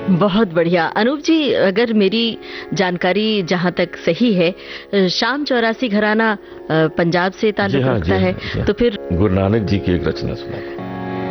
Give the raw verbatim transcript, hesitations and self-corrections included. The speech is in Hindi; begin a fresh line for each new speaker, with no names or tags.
बहुत बढ़िया। अनूप जी, अगर मेरी जानकारी जहाँ तक सही है, शाम चौरासी घराना पंजाब से
जी
ताल्लुक
हाँ,
रखता
जी
है,
हाँ, जी हाँ।
तो फिर
गुरु नानक जी की एक रचना सुना।